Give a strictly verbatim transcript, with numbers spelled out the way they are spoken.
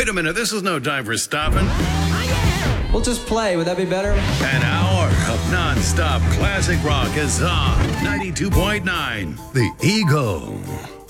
Wait a minute, this is no time for stopping. We'll just play. Would that be better? An hour of non-stop classic rock is on ninety-two point nine The Eagle.